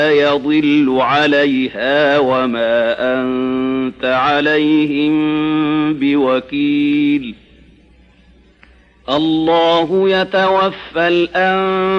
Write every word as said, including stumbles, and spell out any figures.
يضل عليها وما أنت عليهم بوكيل الله يتوفى الأنفس